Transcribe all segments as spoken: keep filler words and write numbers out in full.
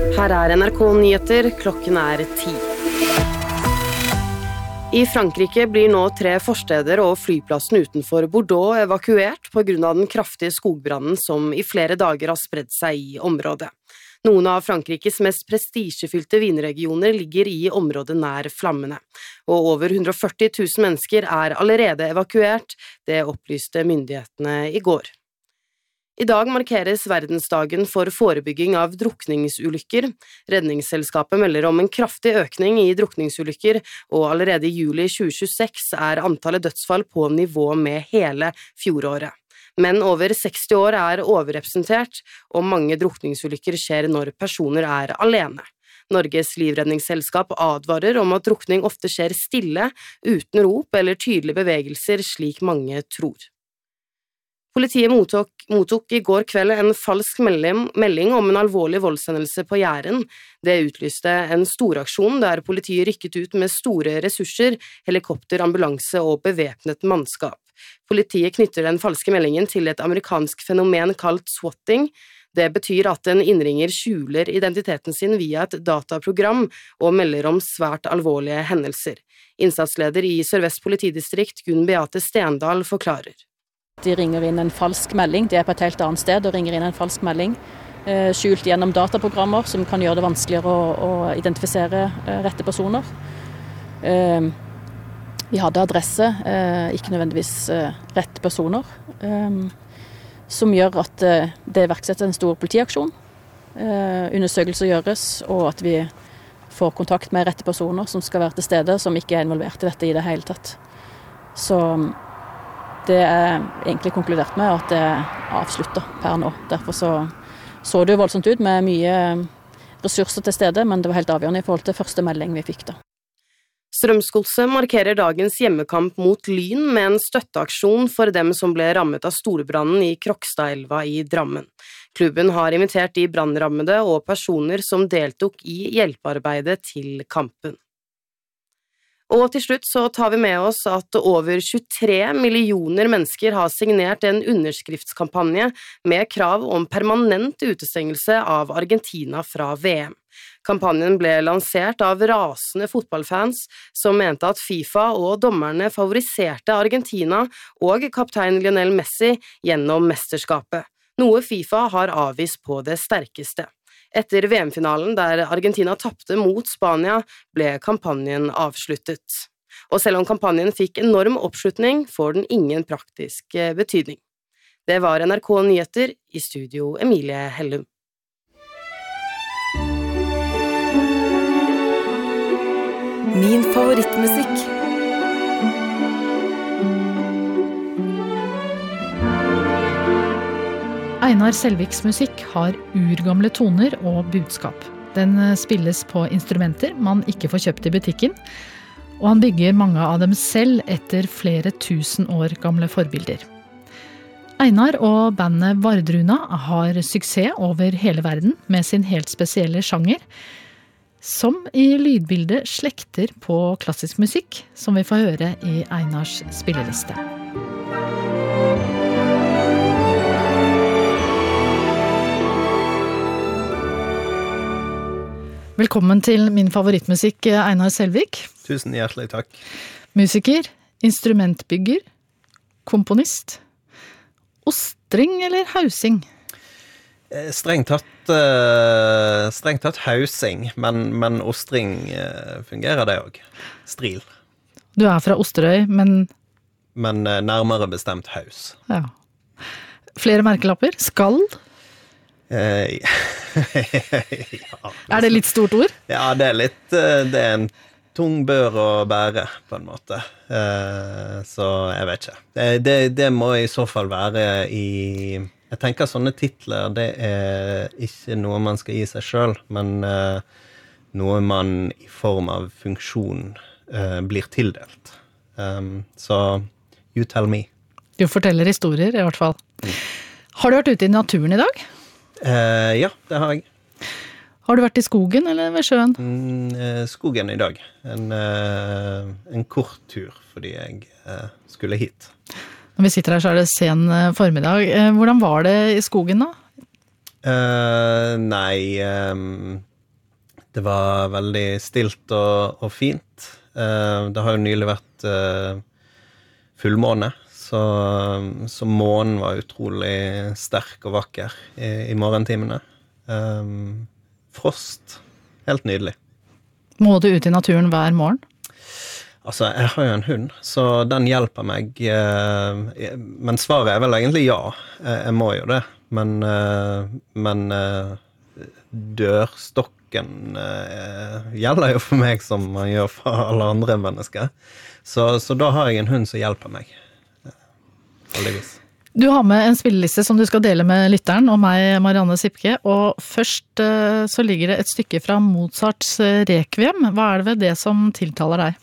Her er N R K-nyheter, klokken er ti. I Frankrike blir nå tre forsteder og flyplassen utenfor Bordeaux evakuert på grunn av den kraftige skogbrannen som i flere dager har spredd seg i området. Noen av Frankrikes mest prestisjefylte vinregioner ligger i området nær flammene, og over hundre og førti tusen mennesker er allerede evakuert, det opplyste myndighetene i går. I dag markeres verdensdagen for forebygging av drukningsulykker. Redningsselskapet melder om en kraftig økning i drukningsulykker, og allerede i juli tjue tjueseks er antallet dødsfall på nivå med hele fjoråret. Men over seksti år er overrepresentert, og mange drukningsulykker skjer når personer er alene. Norges livredningsselskap advarer om at drukning ofte skjer stille, uten rop eller tydelige bevegelser, slik mange tror. Politiet mottok, mottok i går kveld en falsk melding, melding om en alvorlig voldshendelse på Jæren. Det utlyste en storaksjon der politiet rykket ut med store ressurser, helikopter, ambulanse og bevæpnet mannskap. Politiet knytter den falske meldingen til et amerikansk fenomen kalt swatting. Det betyr at en innringer skjuler identiteten sin via et dataprogram og melder om svært alvorlige hendelser. Innsatsleder i Sør-Vest politidistrikt, Gunn Beate Stendal, forklarer. De ringer inn en falsk melding, de er på et helt annet sted og ringer inn en falsk melding, eh, skjult gjennom dataprogrammer som kan gjøre det vanskeligere å, å identifisere eh, rette personer. Eh, vi hadde adresse, eh, ikke nødvendigvis eh, rette personer, eh, som gjør at eh, det iverksettes en stor politiaksjon, eh, undersøkelser gjøres, og at vi får kontakt med rette personer som skal være til stede, som ikke er involvert i dette i det hele tatt. Så det er egentlig konkludert med at det er avsluttet per nå. Derfor så, så det jo voldsomt ut med mye ressurser til stede, men det var helt avgjørende i forhold til første melding vi fikk da. Strømsgodset markerer dagens hjemmekamp mot Lyn med en støtteaksjon for dem som ble rammet av storbrannen i Krokstadelva i Drammen. Klubben har invitert de brannrammede og personer som deltok i hjelpearbeidet til kampen. Og til slutt så tar vi med oss at over tjuetre millioner mennesker har signert en underskriftskampanje med krav om permanent utestengelse av Argentina fra V M. Kampanjen ble lansert av rasende fotballfans som mente at FIFA og dommerne favoriserte Argentina og kaptein Lionel Messi gjennom mesterskapet, noe FIFA har avvist på det sterkeste. Etter V M-finalen der Argentina tappte mot Spania, ble kampanjen avsluttet. Og selv om kampanjen fikk enorm oppslutning, får den ingen praktisk betydning. Det var N R K-nyheter, i studio Emilie Hellum. Min favorittmusikk. Einar Selviks musikk har urgamle toner og budskap. Den spilles på instrumenter man ikke får kjøpt i butikken, og han bygger mange av dem selv etter flere tusen år gamle forbilder. Einar og bandet Vardruna har suksess over hele verden med sin helt spesielle sjanger, som i lydbildet slekter på klassisk musikk, som vi får høre i Einars spilleliste. Velkommen til min favorittmusikk, Einar Selvik. Tusen hjertelig takk. Musiker, instrumentbygger, komponist, ostring eller hausing? Strengt tatt, uh, strengt tatt hausing, men, men ostring uh, fungerer det også. Stril. Du er fra Osterøy, men... Men uh, nærmere bestemt haus. Ja. Flere merkelapper? Skald? Uh, ja, er det litt stort ord? Ja, det er litt det er en tung bør å bære på en måte, så jeg vet ikke det, det må i så fall være i jeg tenker sånne titler det er ikke noe man skal gi seg selv, men noe man i form av funksjon blir tildelt, så you tell me. Du forteller historier i hvert fall. Mm. Har du vært ute i naturen i dag? Uh, ja, det har jeg. Har du vært i skogen eller ved sjøen? Mm, uh, skogen i dag. En, uh, en kort tur, fordi jeg uh, skulle hit. Når vi sitter her så er det sen formiddag. Uh, hvordan var det i skogen da? Uh, nei, um, det var veldig stilt og, og fint. Uh, det har jo nylig vært uh, fullmåne, så, så månen var utrolig sterk og vakker i, i morgentimene. Um, frost, helt nydelig. Må du ut i naturen hver morgen? Altså, jeg har jo en hund, så den hjelper meg. Uh, men svaret er vel egentlig ja. Jeg, jeg må jo det. Men, uh, men uh, dørstokken uh, gjelder jo for meg som man gjør for alle andre mennesker. Så, så da har jeg en hund som hjelper meg. Heldigvis. Du har med en spilleliste som du skal dele med lytteren og meg, Marianne Sipke. Og først uh, så ligger det et stykke fra Mozarts Requiem. Hva er det ved det som tiltaler deg?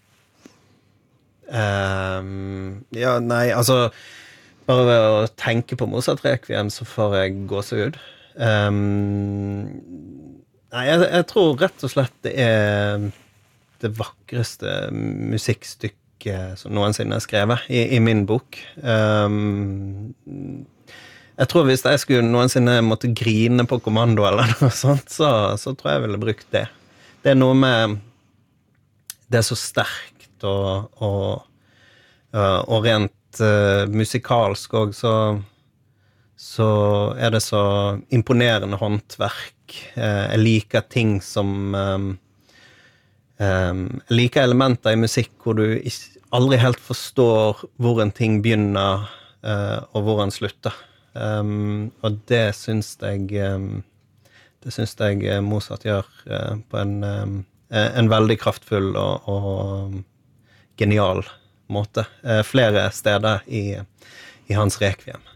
Um, ja, nei, altså bare ved å tenke på Mozart Requiem så får jeg gåsehud. Um, nei, jeg, jeg tror rett og slett det er det vakreste musikkstykket som noensinne er skrevet i, i min bok. Um, jeg tror hvis jeg skulle noensinne måtte grine på kommando eller noe sånt, så, så tror jeg jeg ville brukt det. Det er noe med det er så sterkt og, og, og rent uh, musikalsk også, så, så er det så imponerende håndverk. Uh, jeg liker ting som um, um, jeg liker elementer i musikk hvor du aldri helt forstår hvor en ting begynner uh, og hvor en slutter. Um, og det synes jeg um, det synes jeg Mozart gjør uh, på en, um, en veldig kraftfull og, og genial måte. Eh, flere steder i, i hans Requiem.